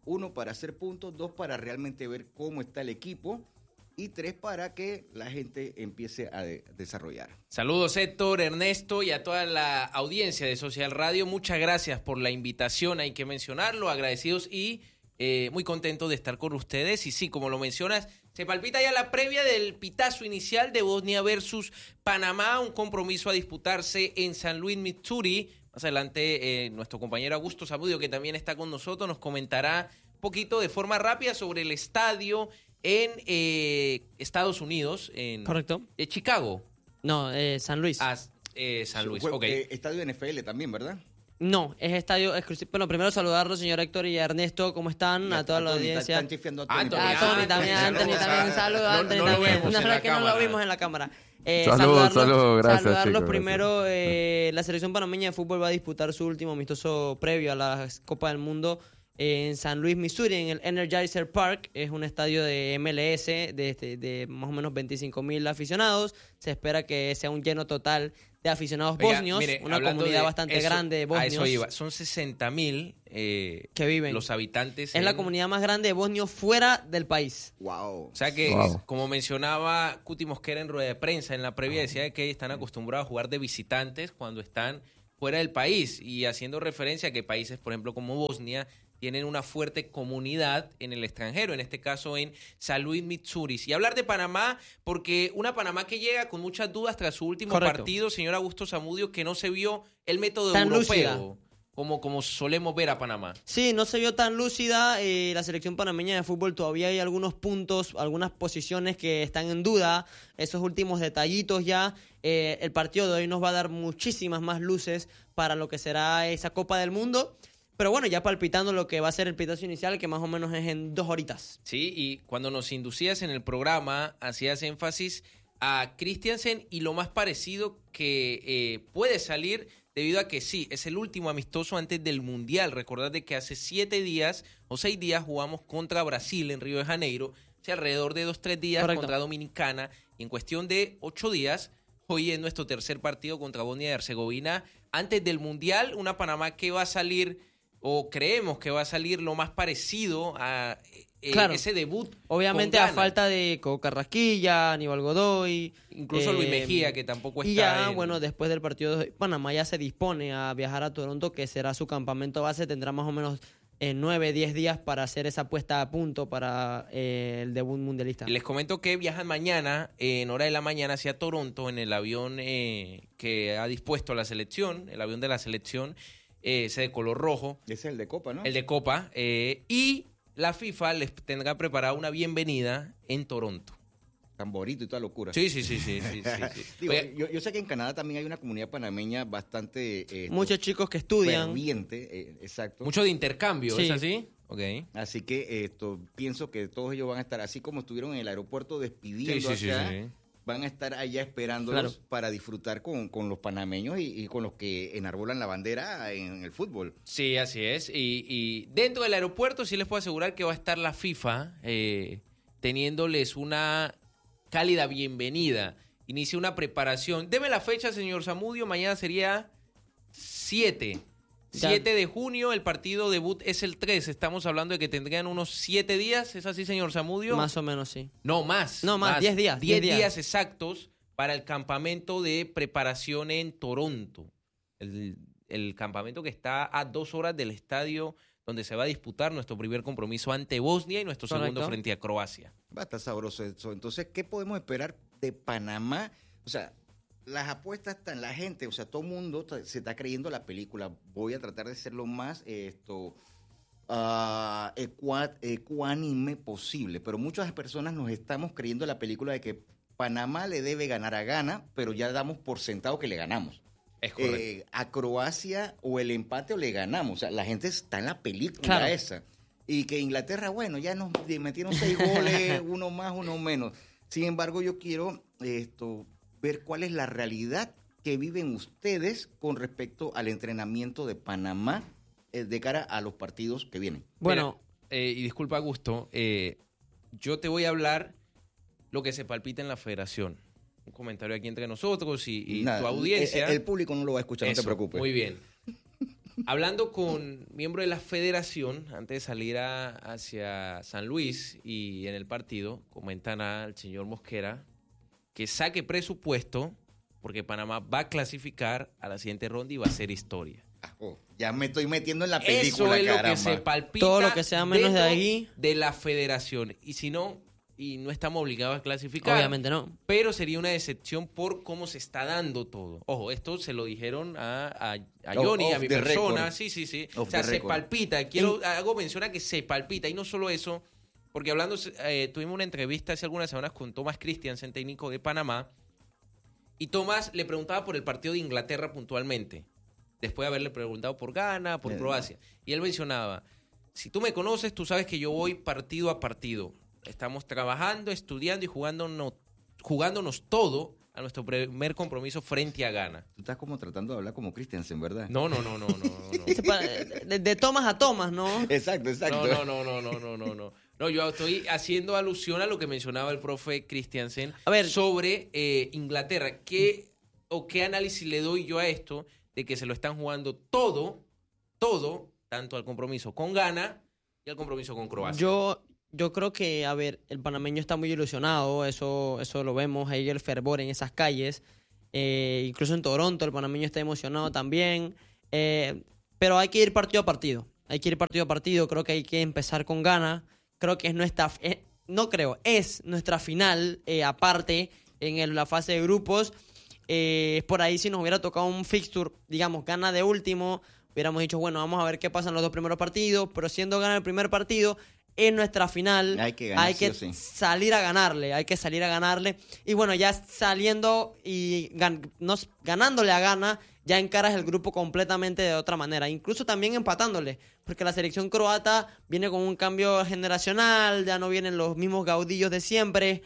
uno, para hacer puntos, dos, para realmente ver cómo está el equipo, y tres, para que la gente empiece a de- desarrollar. Saludos Héctor, Ernesto y a toda la audiencia de Social Radio. Muchas gracias por la invitación, hay que mencionarlo, agradecidos y eh, muy contentos de estar con ustedes. Y sí, como lo mencionas, se palpita ya la previa del pitazo inicial de Bosnia versus Panamá, un compromiso a disputarse en San Luis, Missouri. Más adelante eh, nuestro compañero Augusto Zamudio, que también está con nosotros, nos comentará un poquito de forma rápida sobre el estadio en eh, Estados Unidos, en Correcto. eh, Chicago. No, eh, San Luis. Ah, eh, San Luis, Fue- ok. eh, estadio N F L también, ¿verdad? No, es estadio exclusivo. Bueno, primero saludarlos, señor Héctor y a Ernesto. ¿Cómo están? A toda la Tony, audiencia. están chifiando a Tony. Anthony, A Tony también, a Anthony también. Saludos, No- Anthony no lo también. vemos No, en es la que no lo cámara. vimos en la cámara. Eh, Saludos, saludarlos- saludos, gracias, Saludarlos chicos, gracias. primero. eh, la selección panameña de fútbol va a disputar su último amistoso previo a la Copa del Mundo en San Luis, Missouri, en el Energizer Park. Es un estadio de M L S de, de, de más o menos veinticinco mil aficionados. Se espera que sea un lleno total de aficionados Oiga, bosnios, mire, una hablando comunidad de bastante eso, grande de A bosnios eso iba. Son sesenta mil eh, que viven. los habitantes. Es la en- comunidad más grande de bosnios fuera del país. Wow. O sea que, Wow. como mencionaba Cuti Mosquera en rueda de prensa, en la previa decía que están acostumbrados a jugar de visitantes cuando están fuera del país, y haciendo referencia a que países, por ejemplo, como Bosnia, tienen una fuerte comunidad en el extranjero, en este caso en San Luis, Missouri. Y hablar de Panamá, porque una Panamá que llega con muchas dudas tras su último Correcto. partido, señor Augusto Zamudio, que no se vio el método Tan europeo, lúcida. como, como solemos ver a Panamá. Sí, no se vio tan lúcida. eh, la selección panameña de fútbol todavía hay algunos puntos, algunas posiciones que están en duda. Esos últimos detallitos ya. eh, el partido de hoy nos va a dar muchísimas más luces para lo que será esa Copa del Mundo. Pero bueno, ya palpitando lo que va a ser el pitazo inicial, que más o menos es en dos horitas. Sí, y cuando nos inducías en el programa, hacías énfasis a Christiansen y lo más parecido que eh, puede salir, debido a que sí, es el último amistoso antes del Mundial. Recordad de que hace siete días o seis días jugamos contra Brasil en Río de Janeiro, o sea, alrededor de dos, tres días Correcto. contra Dominicana, y en cuestión de ocho días, hoy es nuestro tercer partido contra Bosnia y Herzegovina antes del Mundial, una Panamá que va a salir, o creemos que va a salir lo más parecido a eh, Claro. ese debut. Obviamente con a Ghana. falta de Coco Carrasquilla, Aníbal Godoy. Incluso Luis eh, Mejía, que tampoco Y está ya, en- bueno, después del partido de hoy, Panamá ya se dispone a viajar a Toronto, que será su campamento base. Tendrá más o menos en nueve, diez días para hacer esa puesta a punto para eh, el debut mundialista. Y les comento que viajan mañana, eh, en hora de la mañana, hacia Toronto, en el avión eh, que ha dispuesto la selección, el avión de la selección, eh, ese de color rojo, Ese es el de Copa, ¿no? el de Copa, eh, y la FIFA les tendrá preparada una bienvenida en Toronto. Tamborito y toda locura. Sí, sí, sí, sí, sí, sí, sí. Digo, Oye, yo, yo sé que en Canadá también hay una comunidad panameña bastante... eh, Muchos chicos que estudian. ferviente, eh, exacto. mucho de intercambio, Sí. ¿es así? Ok. Así que eh, esto pienso que todos ellos van a estar, así como estuvieron en el aeropuerto despidiendo Sí, sí, sí, acá, sí. van a estar allá esperándolos Claro. para disfrutar con, con los panameños y, y con los que enarbolan la bandera en el fútbol. Sí, así es. Y, y dentro del aeropuerto sí les puedo asegurar que va a estar la FIFA eh, teniéndoles una cálida bienvenida. Inicia una preparación. Deme la fecha, señor Zamudio. Mañana sería siete. Ya. siete de junio. El partido debut es el tres. Estamos hablando de que tendrían unos siete días. ¿Es así, señor Zamudio? Más o menos, sí. No, más. No, más, diez días, diez diez días. días. exactos para el campamento de preparación en Toronto. El, el campamento que está a dos horas del estadio donde se va a disputar nuestro primer compromiso ante Bosnia y nuestro segundo Correcto. frente a Croacia. Va a estar sabroso eso. Entonces, ¿qué podemos esperar de Panamá? O sea, las apuestas están, la gente, o sea, todo el mundo ta- se está creyendo la película. Voy a tratar de ser lo más eh, esto ah, ecua- ecuánime posible, pero muchas personas nos estamos creyendo la película de que Panamá le debe ganar a Ghana, pero ya damos por sentado que le ganamos. Es correcto. Eh, a Croacia o el empate o le ganamos. O sea, la gente está en la película Claro. esa. Y que Inglaterra, bueno, ya nos metieron seis goles, uno más, uno menos. Sin embargo, yo quiero esto ver cuál es la realidad que viven ustedes con respecto al entrenamiento de Panamá eh, de cara a los partidos que vienen. Bueno, Mira, eh, y disculpa, Gusto, eh, yo te voy a hablar lo que se palpita en la federación. Un comentario aquí entre nosotros y, y Nada, tu audiencia. El, el público no lo va a escuchar, no Eso, te preocupes. Muy bien. hablando con miembro de la federación, antes de salir a, hacia San Luis y en el partido, comentan al señor Mosquera que saque presupuesto porque Panamá va a clasificar a la siguiente ronda y va a hacer historia. Ah, oh, ya me estoy metiendo en la película, Eso es caramba. lo que se palpita. Todo lo que sea menos de dentro ahí. de la federación. Y si no, y no estamos obligados a clasificar. Obviamente no. Pero sería una decepción por cómo se está dando todo. Ojo, esto se lo dijeron a, a, a Johnny, Off a mi the persona. record. Sí, sí, sí. Off o sea, the se record. palpita. Quiero, hago mención a que se palpita. Y no solo eso, porque hablando, eh, tuvimos una entrevista hace algunas semanas con Thomas Christiansen, técnico de Panamá. Y Thomas le preguntaba por el partido de Inglaterra puntualmente. Después de haberle preguntado por Ghana, por Bien. Croacia. Y él mencionaba, si tú me conoces, tú sabes que yo voy partido a partido. Estamos trabajando, estudiando y jugándonos, jugándonos todo a nuestro primer compromiso frente a Ghana. Tú estás como tratando de hablar como Christensen, ¿verdad? No, no, no, no, no. no. Ese pa- De, de tomas a tomas, ¿no? Exacto, exacto. No, no, no, no, no, no, no. No, yo estoy haciendo alusión a lo que mencionaba el profe Christiansen A ver. sobre eh, Inglaterra. ¿Qué o qué análisis le doy yo a esto de que se lo están jugando todo, todo, tanto al compromiso con Ghana y al compromiso con Croacia? Yo, yo creo que, a ver, el panameño está muy ilusionado, eso, eso lo vemos, hay el fervor en esas calles. Eh, incluso en Toronto el panameño está emocionado también. Eh, pero hay que ir partido a partido. Hay que ir partido a partido. Creo que hay que empezar con Ghana. Creo que es nuestra... eh, no creo, es nuestra final eh, aparte en el- la fase de grupos. Eh, por ahí si nos hubiera tocado un fixture, digamos, Ghana de último, hubiéramos dicho, bueno, vamos a ver qué pasa en los dos primeros partidos, pero siendo Ghana el primer partido, es nuestra final, Hay que ganar, hay sí que o sí. salir a ganarle, hay que salir a ganarle, y bueno, ya saliendo y gan- nos, ganándole a Ghana, ya encaras el grupo completamente de otra manera, incluso también empatándole, porque la selección croata viene con un cambio generacional, ya no vienen los mismos gaudillos de siempre,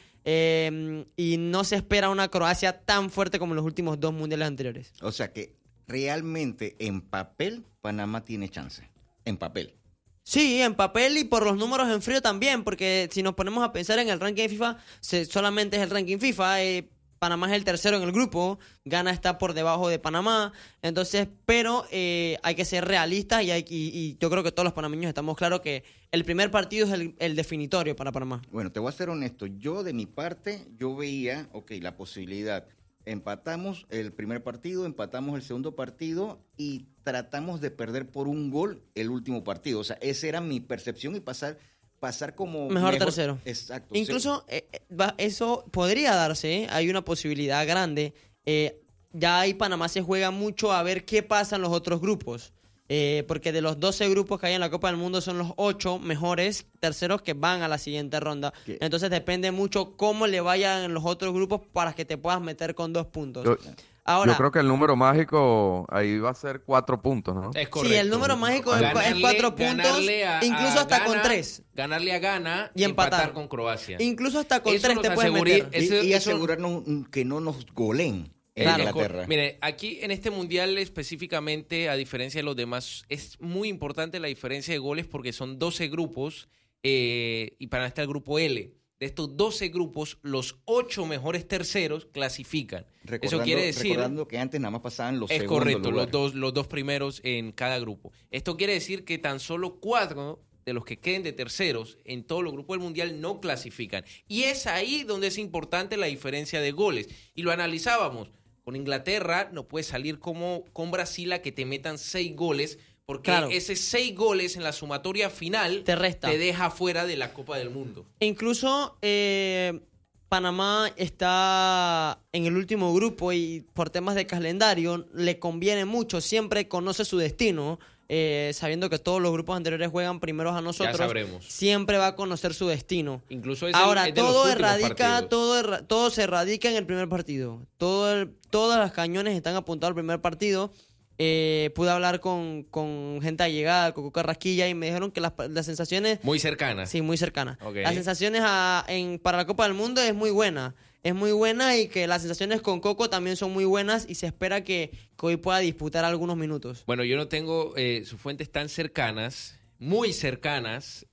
eh, y no se espera una Croacia tan fuerte como en los últimos dos mundiales anteriores. O sea que realmente en papel Panamá tiene chance. En papel. Sí, en papel y por los números en frío también, porque si nos ponemos a pensar en el ranking de FIFA, se- solamente es el ranking FIFA, eh, Panamá es el tercero en el grupo, Ghana está por debajo de Panamá, entonces, pero eh, hay que ser realistas y, hay, y, y yo creo que todos los panameños estamos claros que el primer partido es el, el definitorio para Panamá. Bueno, te voy a ser honesto. Yo de mi parte, yo veía, ok, la posibilidad. Empatamos el primer partido, empatamos el segundo partido y tratamos de perder por un gol el último partido. O sea, esa era mi percepción y pasar, pasar como... Mejor tercero. Exacto. Incluso eh, eh, va- eso podría darse, ¿eh? Hay una posibilidad grande. Eh, ya ahí Panamá se juega mucho a ver qué pasa en los otros grupos. Eh, porque de los doce grupos que hay en la Copa del Mundo son los ocho mejores terceros que van a la siguiente ronda. ¿Qué? Entonces depende mucho cómo le vayan en los otros grupos para que te puedas meter con dos puntos. Yo, Ahora, yo creo que el número mágico ahí va a ser cuatro puntos, ¿no? Es sí, correcto. el número mágico es, Ganarle- es cuatro puntos, ganarle a- incluso a hasta con Ghana, tres. Ganarle a Ghana Y y empatar. empatar con Croacia. Incluso hasta con Eso tres nos te puedes asegura- meter. Y, eso- y eso- asegurarnos mm, que no nos goleen en Claro. Inglaterra. Mire, aquí en este mundial específicamente, a diferencia de los demás, es muy importante la diferencia de goles porque son doce grupos eh, y para estar el grupo L. De estos doce grupos, los ocho mejores terceros clasifican. Recordando, Eso quiere decir... recordando que antes nada más pasaban los Es segundos correcto, los lugares. dos, los dos primeros en cada grupo. Esto quiere decir que tan solo cuatro de los que queden de terceros en todos los grupos del Mundial no clasifican. Y es ahí donde es importante la diferencia de goles. Y lo analizábamos. Con Inglaterra no puede salir como con Brasil a que te metan seis goles, porque Claro. ese seis goles en la sumatoria final Te resta. te deja fuera de la Copa del Mundo. Incluso eh, Panamá está en el último grupo y por temas de calendario le conviene mucho. Siempre conoce su destino, eh, sabiendo que todos los grupos anteriores juegan primeros a nosotros. Ya sabremos. Siempre va a conocer su destino. Incluso es Ahora, el, es de los todo últimos erradica, partidos. todo, erra- todo se erradica en el primer partido. Todo el- todas las cañones están apuntados al primer partido. Eh, pude hablar con, con gente allegada, con Coca Rasquilla, y me dijeron que las, las sensaciones... Muy cercanas. Sí, muy cercana. Ok. Las sensaciones a- en, para la Copa del Mundo es muy buena. Es muy buena y que las sensaciones con Coco también son muy buenas y se espera que, que hoy pueda disputar algunos minutos. Bueno, yo no tengo eh, sus fuentes tan cercanas, muy cercanas,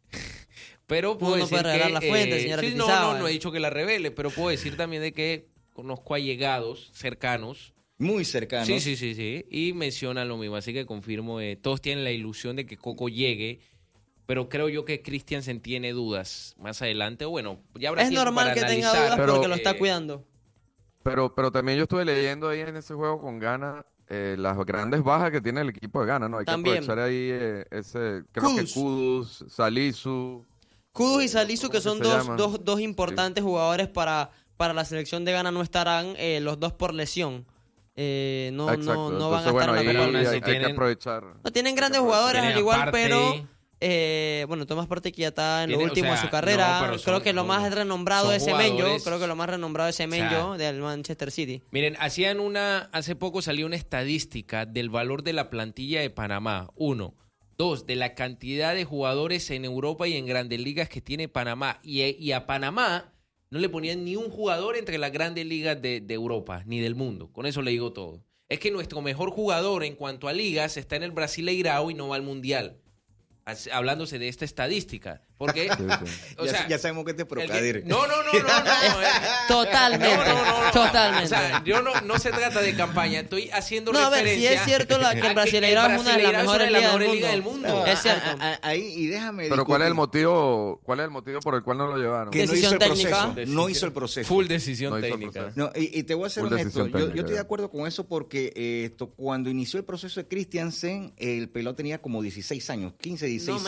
pero puedo Uno no decir puede revelar que... la fuente, eh, señora sí, no, Titizábal. no, no he dicho que la revele, pero puedo decir también de que conozco allegados cercanos Muy cercanos. Sí, sí, sí, sí. Y mencionan lo mismo, así que confirmo, eh, todos tienen la ilusión de que Coco llegue, pero creo yo que Christiansen tiene dudas más adelante. Bueno, ya habrá Es tiempo normal para que tenga analizar, dudas Pero- porque lo está eh, cuidando. Pero, pero también yo estuve leyendo ahí en ese juego con Ghana eh, las grandes bajas que tiene el equipo de Ghana, ¿no? Hay También. que aprovechar ahí eh, ese, creo Kudus. que Kudus, Salisu. Kudus y Salisu, ¿Cómo que que son se dos, llaman? dos, dos importantes jugadores para, para la selección de Ghana, no estarán eh, los dos por lesión. Eh, no, Exacto. no, no van a Entonces, bueno, estar ahí en la Copa aún hay, del así Mundo. hay que tienen- aprovechar. No, tienen grandes Hay que jugadores Tienen al igual, aparte- pero eh, bueno, Tomás Partey que ya está en lo Tiene- o último de sea, su carrera. no, pero creo son- que lo son- más renombrado son es Semenyo. jugadores- Creo que lo más renombrado es Semenyo O sea, del Manchester City. Miren, hacían una, hace poco salió una estadística del valor de la plantilla de Panamá. Uno. Dos, de la cantidad de jugadores en Europa y en grandes ligas que tiene Panamá. Y, y a Panamá no le ponían ni un jugador entre las grandes ligas de, de Europa, ni del mundo. Con eso le digo todo. Es que nuestro mejor jugador en cuanto a ligas está en el Brasileirao y no va al Mundial. As- Hablándose de esta estadística. Porque, Sí, sí. o ya, sea, ya sabemos que te el que- procadir. no, no, no, no, no. eh. Totalmente. No, no, no, no. Totalmente. O sea, yo no, no se trata de campaña, estoy haciendo No, a ver, si referencia. es cierto la- que el a Brasileirao es una de las Brasileirao mejores es una de las ligas del mejores ligas mundo. del mundo. No, Es cierto. a- a- ahí, y déjame Pero ¿cuál es el discutir, motivo, cuál es el motivo por el cual no lo llevaron? que no hizo Decisión el técnica. proceso. No hizo el proceso. Full decisión No hizo el técnica. proceso. No, y, y te voy a ser Full honesto, decisión yo, técnica, yo estoy de ya. acuerdo con eso porque eh, esto, cuando inició el proceso de Christiansen, el pelado tenía como dieciséis años, quince, dieciséis No